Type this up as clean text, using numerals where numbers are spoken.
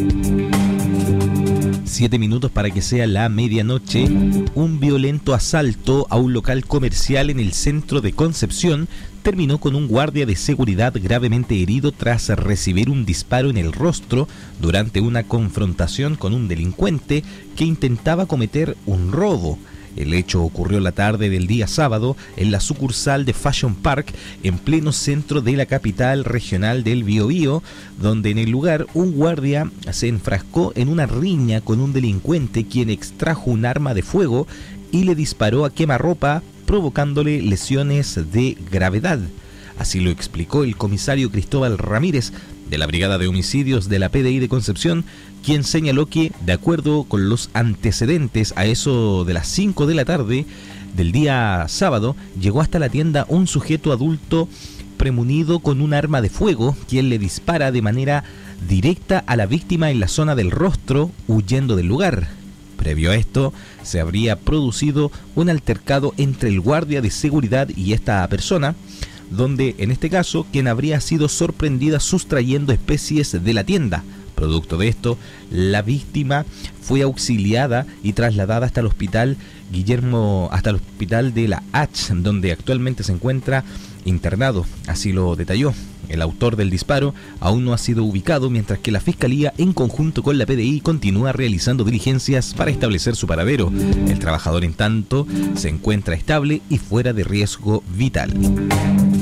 7 minutos para que sea la medianoche. Un violento asalto a un local comercial en el centro de Concepción terminó con un guardia de seguridad gravemente herido tras recibir un disparo en el rostro durante una confrontación con un delincuente que intentaba cometer un robo. El hecho ocurrió la tarde del día sábado en la sucursal de Fashion Park, en pleno centro de la capital regional del Biobío, donde en el lugar un guardia se enfrascó en una riña con un delincuente quien extrajo un arma de fuego y le disparó a quemarropa, provocándole lesiones de gravedad. Así lo explicó el comisario Cristóbal Ramírez de la Brigada de Homicidios de la PDI de Concepción, quien señaló que, de acuerdo con los antecedentes, a eso de las 5 de la tarde del día sábado, llegó hasta la tienda un sujeto adulto premunido con un arma de fuego, quien le dispara de manera directa a la víctima en la zona del rostro, huyendo del lugar. Previo a esto, se habría producido un altercado entre el guardia de seguridad y esta persona, donde, en este caso, quien habría sido sorprendida sustrayendo especies de la tienda. Producto de esto, la víctima fue auxiliada y trasladada hasta el hospital hasta el hospital de la H, donde actualmente se encuentra internado. Así lo detalló. El autor del disparo aún no ha sido ubicado, mientras que la Fiscalía, en conjunto con la PDI, continúa realizando diligencias para establecer su paradero. El trabajador, en tanto, se encuentra estable y fuera de riesgo vital.